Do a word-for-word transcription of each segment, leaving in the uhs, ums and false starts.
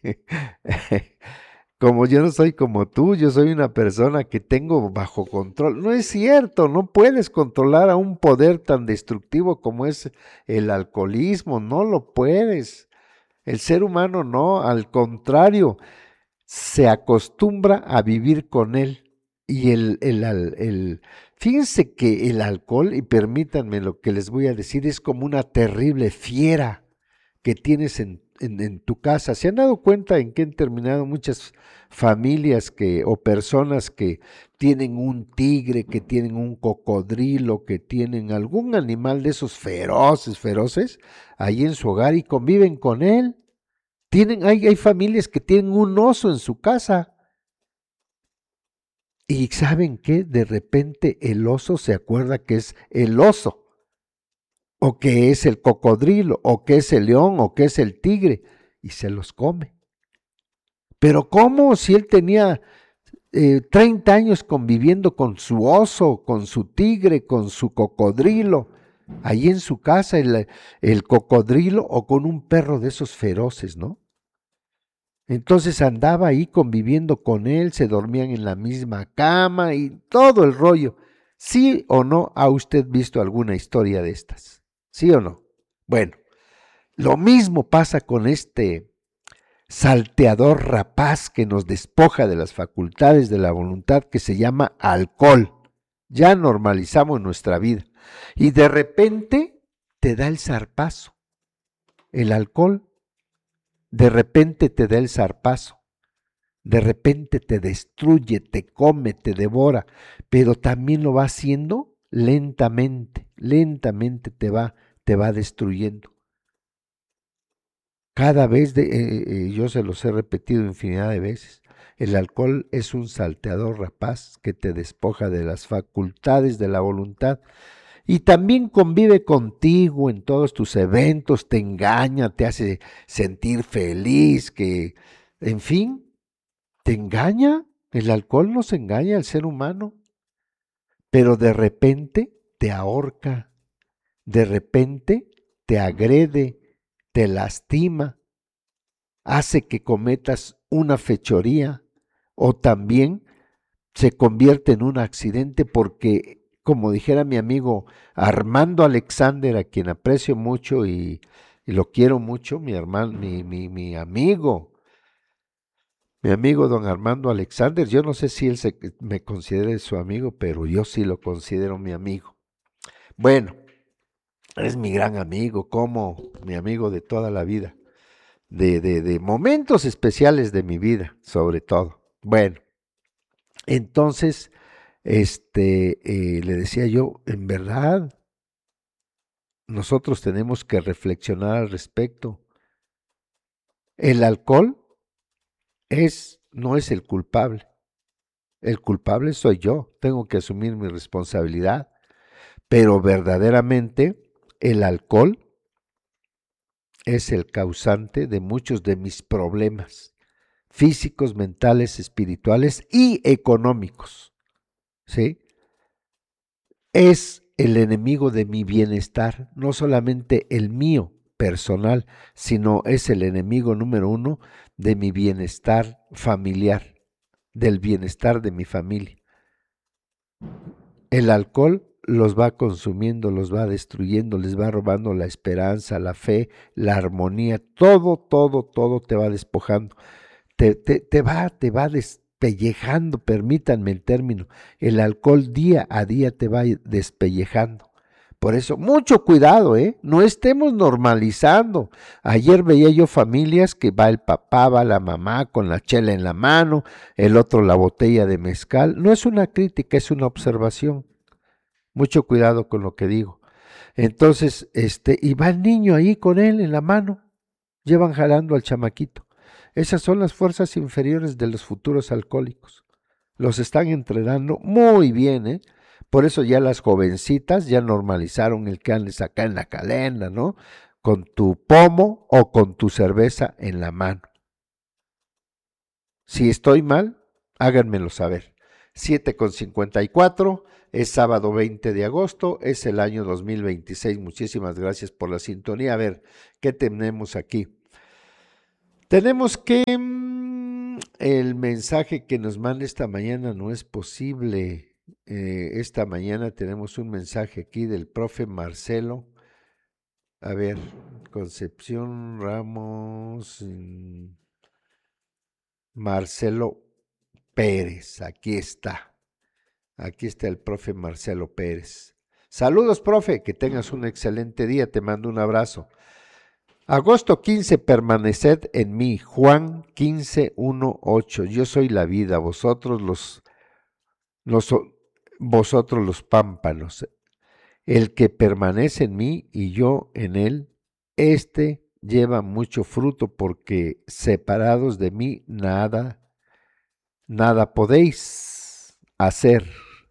Como yo no soy como tú, yo soy una persona que tengo bajo control. No es cierto, no puedes controlar a un poder tan destructivo como es el alcoholismo, no lo puedes. El ser humano no, al contrario, se acostumbra a vivir con él. Y el, el, el, el, fíjense que el alcohol, y permítanme lo que les voy a decir, es como una terrible fiera que tienes en, en, en tu casa. ¿Se han dado cuenta en qué han terminado muchas familias que, o personas que tienen un tigre, que tienen un cocodrilo, que tienen algún animal de esos feroces, feroces, ahí en su hogar y conviven con él? Tienen, hay, hay familias que tienen un oso en su casa. Y ¿saben qué? De repente el oso se acuerda que es el oso, o que es el cocodrilo, o que es el león, o que es el tigre, y se los come. Pero ¿cómo si él tenía eh, treinta años conviviendo con su oso, con su tigre, con su cocodrilo, ahí en su casa, el, el cocodrilo, o con un perro de esos feroces, ¿no? Entonces andaba ahí conviviendo con él, se dormían en la misma cama y todo el rollo. ¿Sí o no ha usted visto alguna historia de estas? ¿Sí o no? Bueno, lo mismo pasa con este salteador rapaz que nos despoja de las facultades de la voluntad, que se llama alcohol. Ya normalizamos nuestra vida y de repente te da el zarpazo. El alcohol de repente te da el zarpazo. De repente te destruye, te come, te devora, pero también lo va haciendo lentamente, lentamente te va, te va destruyendo. Cada vez, de, eh, eh, yo se los he repetido infinidad de veces, el alcohol es un salteador rapaz que te despoja de las facultades de la voluntad y también convive contigo en todos tus eventos, te engaña, te hace sentir feliz, que, en fin, te engaña. El alcohol nos engaña al ser humano, pero de repente te ahorca, de repente te agrede, te lastima, hace que cometas una fechoría o también se convierte en un accidente porque, como dijera mi amigo Armando Alexander, a quien aprecio mucho y, y lo quiero mucho, mi hermano, mi, mi, mi amigo, mi amigo don Armando Alexander, yo no sé si él se, me considere su amigo, pero yo sí lo considero mi amigo. Bueno, es mi gran amigo, como mi amigo de toda la vida, de, de, de momentos especiales de mi vida, sobre todo. Bueno, entonces, este, eh, le decía yo, en verdad, nosotros tenemos que reflexionar al respecto. El alcohol es, no es el culpable. El culpable soy yo, tengo que asumir mi responsabilidad, pero verdaderamente el alcohol es el causante de muchos de mis problemas físicos, mentales, espirituales y económicos, ¿sí? Es el enemigo de mi bienestar, no solamente el mío personal, sino es el enemigo número uno de mi bienestar familiar, del bienestar de mi familia. El alcohol los va consumiendo, los va destruyendo, les va robando la esperanza, la fe, la armonía, todo, todo, todo te va despojando, te, te, te va, te va despellejando, permítanme el término, el alcohol día a día te va despellejando. Por eso, mucho cuidado, ¿eh? No estemos normalizando. Ayer veía yo familias que va el papá, va la mamá con la chela en la mano, el otro la botella de mezcal. No es una crítica, es una observación. Mucho cuidado con lo que digo. Entonces, este, y va el niño ahí con él en la mano, llevan jalando al chamaquito. Esas son las fuerzas inferiores de los futuros alcohólicos. Los están entrenando muy bien, ¿eh? Por eso ya las jovencitas ya normalizaron el que andes acá en la calenda, ¿no? Con tu pomo o con tu cerveza en la mano. Si estoy mal, háganmelo saber. siete con cincuenta y cuatro, es sábado veinte de agosto, es el año dos mil veintiséis. Muchísimas gracias por la sintonía. A ver, ¿qué tenemos aquí? Tenemos que mm, el mensaje que nos manda esta mañana no es posible. Eh, esta mañana tenemos un mensaje aquí del profe Marcelo. A ver, Concepción Ramos, mm, Marcelo Pérez, aquí está. Aquí está el profe Marcelo Pérez. Saludos, profe, que tengas un excelente día, te mando un abrazo. Agosto quince, permaneced en mí. Juan quince, uno, ocho. Yo soy la vida, vosotros los, los, vosotros los pámpanos. El que permanece en mí y yo en él, éste lleva mucho fruto, porque separados de mí nada, nada podéis hacer.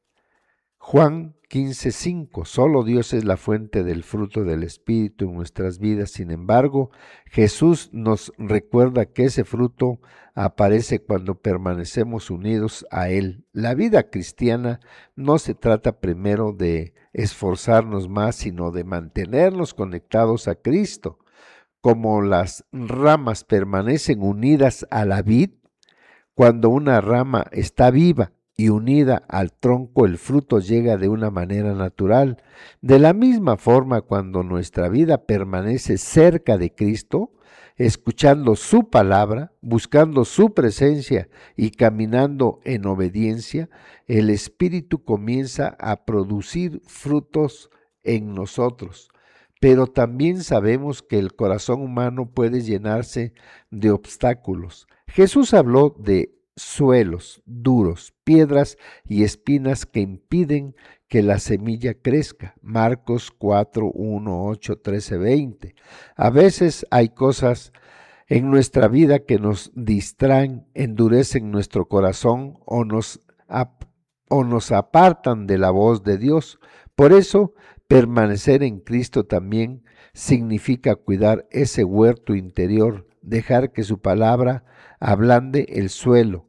Juan quince, cinco. Solo Dios es la fuente del fruto del Espíritu en nuestras vidas. Sin embargo, Jesús nos recuerda que ese fruto aparece cuando permanecemos unidos a Él. La vida cristiana no se trata primero de esforzarnos más, sino de mantenernos conectados a Cristo. Como las ramas permanecen unidas a la vid, cuando una rama está viva y unida al tronco, el fruto llega de una manera natural. De la misma forma, cuando nuestra vida permanece cerca de Cristo, escuchando su palabra, buscando su presencia y caminando en obediencia, el Espíritu comienza a producir frutos en nosotros. Pero también sabemos que el corazón humano puede llenarse de obstáculos. Jesús habló de suelos duros, piedras y espinas que impiden que la semilla crezca. Marcos cuatro, uno, ocho, trece, veinte. A veces hay cosas en nuestra vida que nos distraen, endurecen nuestro corazón o nos, ap- o nos apartan de la voz de Dios. Por eso, permanecer en Cristo también significa cuidar ese huerto interior, dejar que su palabra ablande el suelo,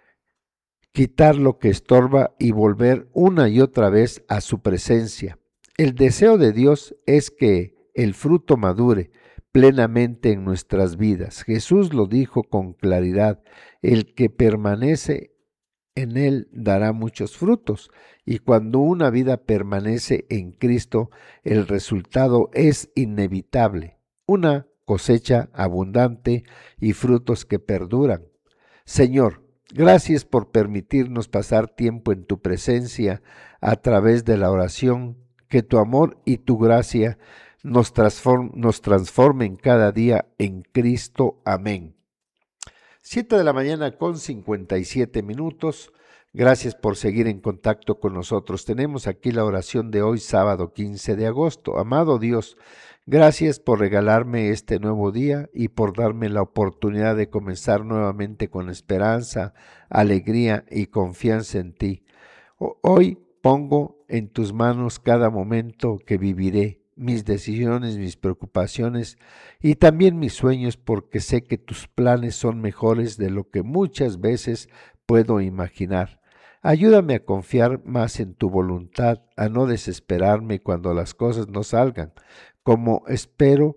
quitar lo que estorba y volver una y otra vez a su presencia. El deseo de Dios es que el fruto madure plenamente en nuestras vidas. Jesús lo dijo con claridad: el que permanece en él dará muchos frutos, y cuando una vida permanece en Cristo, el resultado es inevitable, una cosecha abundante y frutos que perduran. Señor, gracias por permitirnos pasar tiempo en tu presencia a través de la oración. Que tu amor y tu gracia nos, transform, nos transformen cada día en Cristo. Amén. Siete de la mañana con cincuenta y siete minutos. Gracias por seguir en contacto con nosotros. Tenemos aquí la oración de hoy, sábado quince de agosto. Amado Dios, gracias por regalarme este nuevo día y por darme la oportunidad de comenzar nuevamente con esperanza, alegría y confianza en ti. Hoy pongo en tus manos cada momento que viviré, mis decisiones, mis preocupaciones y también mis sueños, porque sé que tus planes son mejores de lo que muchas veces puedo imaginar. Ayúdame a confiar más en tu voluntad, a no desesperarme cuando las cosas no salgan como espero,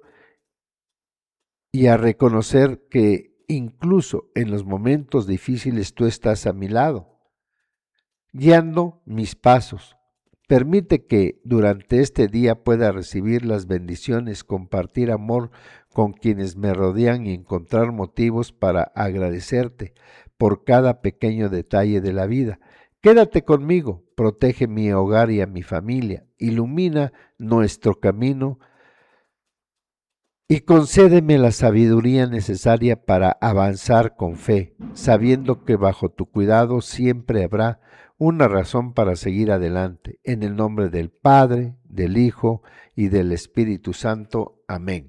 y a reconocer que incluso en los momentos difíciles tú estás a mi lado, guiando mis pasos. Permite que durante este día pueda recibir las bendiciones, compartir amor con quienes me rodean y encontrar motivos para agradecerte por cada pequeño detalle de la vida. Quédate conmigo, protege mi hogar y a mi familia, ilumina nuestro camino y concédeme la sabiduría necesaria para avanzar con fe, sabiendo que bajo tu cuidado siempre habrá una razón para seguir adelante. En el nombre del Padre, del Hijo y del Espíritu Santo. Amén.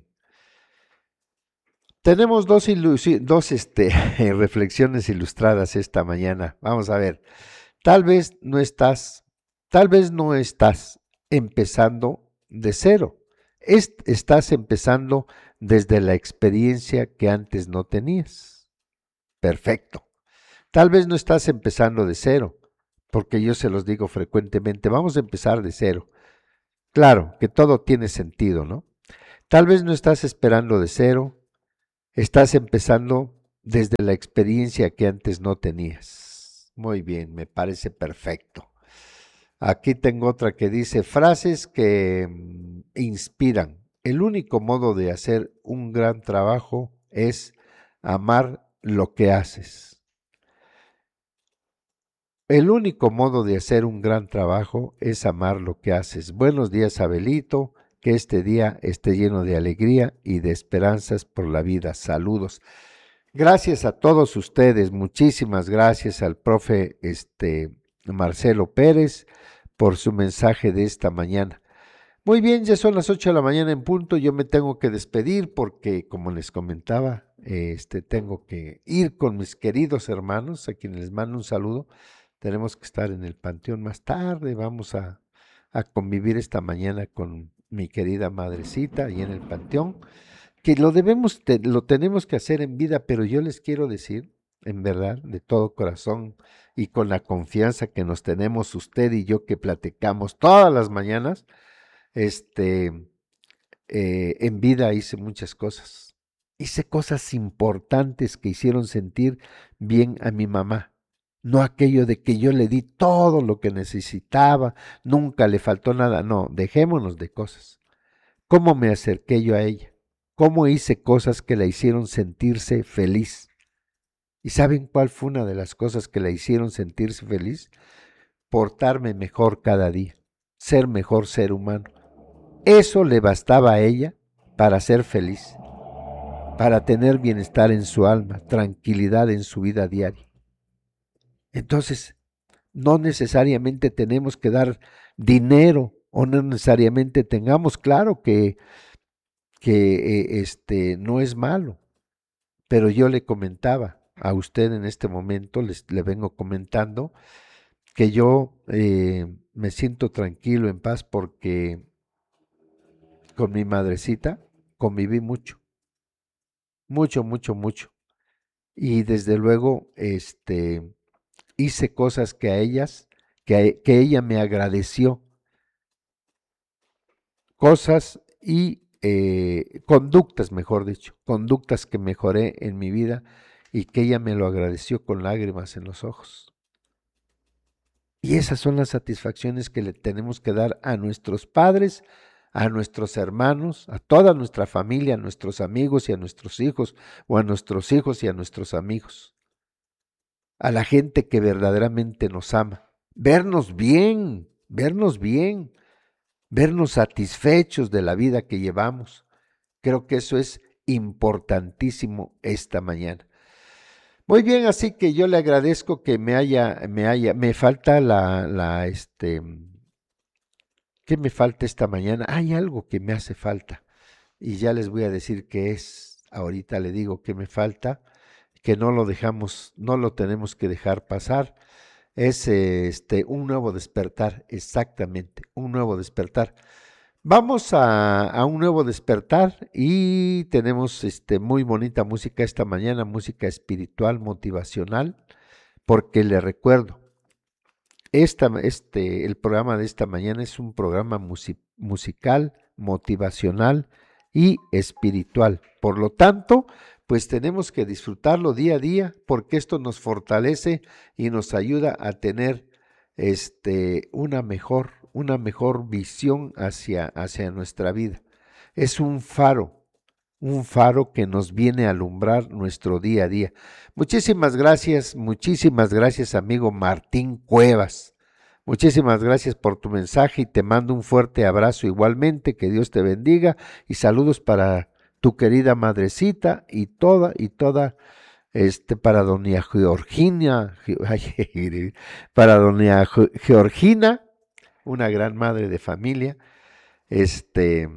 Tenemos dos, dos este, reflexiones ilustradas esta mañana. Vamos a ver. Tal vez no estás, tal vez no estás empezando de cero. Est- estás empezando desde la experiencia que antes no tenías. Perfecto. Tal vez no estás empezando de cero, porque yo se los digo frecuentemente, vamos a empezar de cero. Claro que todo tiene sentido, ¿no? Tal vez no estás esperando de cero, Estás empezando desde la experiencia que antes no tenías. Muy bien, me parece perfecto. Aquí tengo otra que dice frases que mm, inspiran. El único modo de hacer un gran trabajo es amar lo que haces. El único modo de hacer un gran trabajo es amar lo que haces. Buenos días, Abelito. Que este día esté lleno de alegría y de esperanzas por la vida. Saludos. Gracias a todos ustedes. Muchísimas gracias al profe este, Marcelo Pérez por su mensaje de esta mañana. Muy bien, ya son las ocho de la mañana en punto. Yo me tengo que despedir porque, como les comentaba, este, tengo que ir con mis queridos hermanos, a quienes les mando un saludo. Tenemos que estar en el panteón más tarde. Vamos a, a convivir esta mañana con mi querida madrecita y en el panteón, que lo debemos, te, lo tenemos que hacer en vida, pero yo les quiero decir, en verdad, de todo corazón y con la confianza que nos tenemos usted y yo que platicamos todas las mañanas, este, eh, en vida hice muchas cosas. Hice cosas importantes que hicieron sentir bien a mi mamá. No aquello de que yo le di todo lo que necesitaba, nunca le faltó nada. No, dejémonos de cosas. ¿Cómo me acerqué yo a ella? ¿Cómo hice cosas que la hicieron sentirse feliz? ¿Y saben cuál fue una de las cosas que la hicieron sentirse feliz? Portarme mejor cada día, ser mejor ser humano. Eso le bastaba a ella para ser feliz, para tener bienestar en su alma, tranquilidad en su vida diaria. Entonces, no necesariamente tenemos que dar dinero o no necesariamente tengamos claro que, que eh, este, no es malo, pero yo le comentaba a usted en este momento, les, le vengo comentando que yo eh, me siento tranquilo, en paz, porque con mi madrecita conviví mucho, mucho, mucho, mucho. Y desde luego, este, hice cosas que a ellas, que, a, que ella me agradeció, cosas y eh, conductas, mejor dicho, conductas que mejoré en mi vida y que ella me lo agradeció con lágrimas en los ojos. Y esas son las satisfacciones que le tenemos que dar a nuestros padres, a nuestros hermanos, a toda nuestra familia, a nuestros amigos y a nuestros hijos, o a nuestros hijos y a nuestros amigos, a la gente que verdaderamente nos ama. Vernos bien, vernos bien, vernos satisfechos de la vida que llevamos. Creo que eso es importantísimo esta mañana. Muy bien, así que yo le agradezco que me haya, me haya, me falta la, la, este, ¿qué me falta esta mañana? Hay algo que me hace falta y ya les voy a decir qué es. Ahorita le digo que me falta, que no lo dejamos, no lo tenemos que dejar pasar. Es este un nuevo despertar, exactamente, un nuevo despertar. Vamos a, a un nuevo despertar y tenemos este, muy bonita música esta mañana, música espiritual, motivacional, porque le recuerdo, esta, este, el programa de esta mañana es un programa musi- musical, motivacional y espiritual. Por lo tanto, pues tenemos que disfrutarlo día a día porque esto nos fortalece y nos ayuda a tener este, una mejor, una mejor visión hacia, hacia nuestra vida. Es un faro, un faro que nos viene a alumbrar nuestro día a día. Muchísimas gracias, muchísimas gracias, amigo Martín Cuevas. Muchísimas gracias por tu mensaje y te mando un fuerte abrazo igualmente, que Dios te bendiga y saludos para tu querida madrecita y toda y toda este para doña Georgina, para doña Georgina, una gran madre de familia, este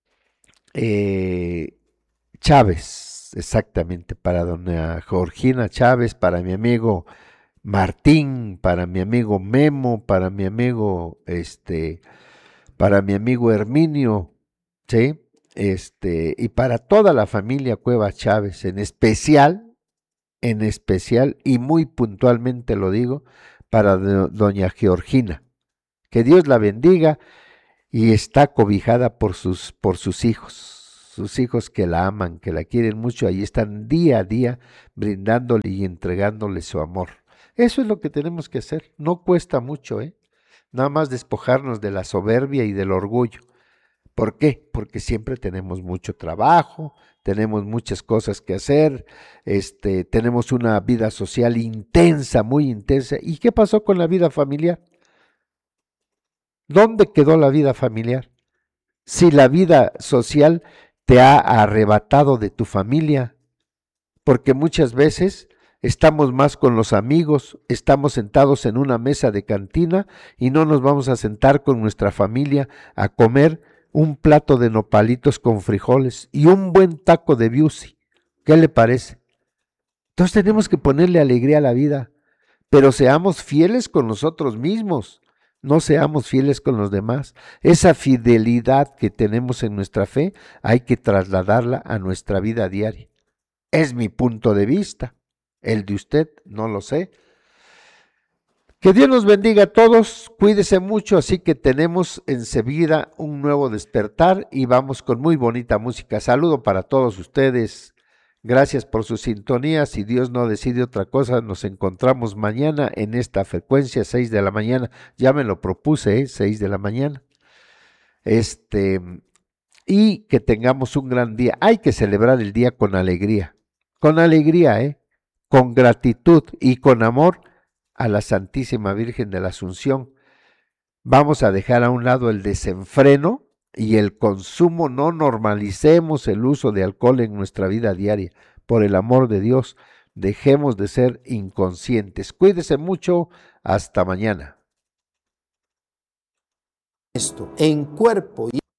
eh, Chávez, exactamente, para doña Georgina Chávez, para mi amigo Martín, para mi amigo Memo, para mi amigo, este, para mi amigo Herminio, ¿sí? Este, y para toda la familia Cueva Chávez, en especial, en especial, y muy puntualmente lo digo, para do, doña Georgina. Que Dios la bendiga y está cobijada por sus, por sus hijos. sus hijos que la aman, que la quieren mucho, ahí están día a día brindándole y entregándole su amor. Eso es lo que tenemos que hacer, no cuesta mucho, ¿eh? Nada más despojarnos de la soberbia y del orgullo. ¿Por qué? Porque siempre tenemos mucho trabajo, tenemos muchas cosas que hacer, este, tenemos una vida social intensa, muy intensa. ¿Y qué pasó con la vida familiar? ¿Dónde quedó la vida familiar? Si la vida social te ha arrebatado de tu familia, porque muchas veces estamos más con los amigos, estamos sentados en una mesa de cantina y no nos vamos a sentar con nuestra familia a comer un plato de nopalitos con frijoles y un buen taco de biusi. ¿Qué le parece? Entonces tenemos que ponerle alegría a la vida, pero seamos fieles con nosotros mismos, no seamos fieles con los demás. Esa fidelidad que tenemos en nuestra fe hay que trasladarla a nuestra vida diaria. Es mi punto de vista, el de usted no lo sé. Que Dios nos bendiga a todos, cuídese mucho, así que tenemos enseguida un nuevo despertar y vamos con muy bonita música. Saludo para todos ustedes, gracias por su sintonía, si Dios no decide otra cosa, nos encontramos mañana en esta frecuencia, seis de la mañana, ya me lo propuse, ¿eh? seis de la mañana. Este, y que tengamos un gran día, hay que celebrar el día con alegría, con alegría, ¿eh? Con gratitud y con amor a la Santísima Virgen de la Asunción. Vamos a dejar a un lado el desenfreno y el consumo, no normalicemos el uso de alcohol en nuestra vida diaria. Por el amor de Dios, dejemos de ser inconscientes. Cuídese mucho, hasta mañana. Esto, en cuerpo y